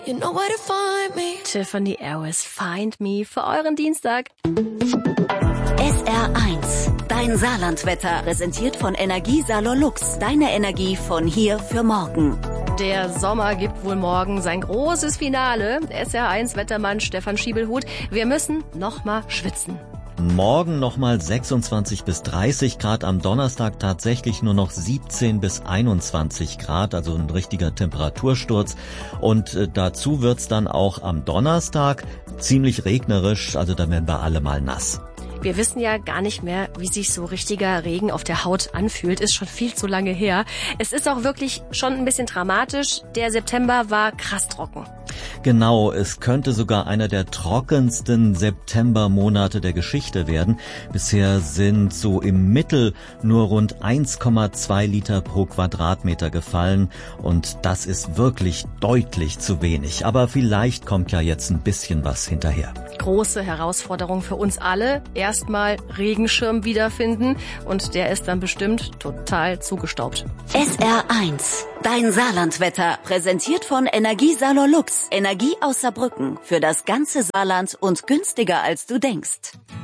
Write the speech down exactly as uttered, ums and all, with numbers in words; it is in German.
You know where to find me. Tiffany Harris, Find Me für euren Dienstag. S R eins, dein Saarlandwetter, präsentiert von Energiesalon Lux. Deine Energie von hier für morgen. Der Sommer gibt wohl morgen sein großes Finale. S R eins Wettermann Stefan Schiebelhut. Wir müssen noch mal schwitzen. Morgen nochmal sechsundzwanzig bis dreißig Grad, am Donnerstag tatsächlich nur noch siebzehn bis einundzwanzig Grad, also ein richtiger Temperatursturz. Und äh, dazu wird's dann auch am Donnerstag ziemlich regnerisch, also da werden wir alle mal nass. Wir wissen ja gar nicht mehr, wie sich so richtiger Regen auf der Haut anfühlt. Ist schon viel zu lange her. Es ist auch wirklich schon ein bisschen dramatisch. Der September war krass trocken. Genau, es könnte sogar einer der trockensten Septembermonate der Geschichte werden. Bisher sind so im Mittel nur rund eins Komma zwei Liter pro Quadratmeter gefallen. Und das ist wirklich deutlich zu wenig. Aber vielleicht kommt ja jetzt ein bisschen was hinterher. Große Herausforderung für uns alle. Erstmal Regenschirm wiederfinden und der ist dann bestimmt total zugestaubt. S R eins, dein Saarlandwetter, präsentiert von Energiesalon Lux. Energie aus Saarbrücken für das ganze Saarland und günstiger als du denkst.